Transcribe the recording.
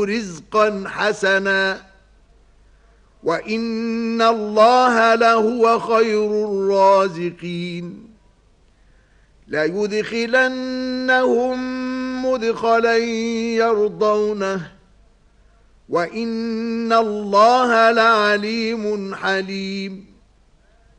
رزقا حسنا وإن الله لهو خير الرازقين ليدخلنهم مدخلا يرضونه وإن الله لعليم حليم